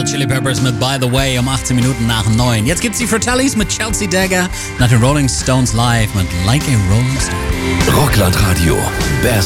Hot Chili Peppers mit By the Way um 18 Minuten nach 9. Jetzt gibt's die Fratellis mit Chelsea Dagger, nach den Rolling Stones live mit Like a Rolling Stone. Rockland Radio. Best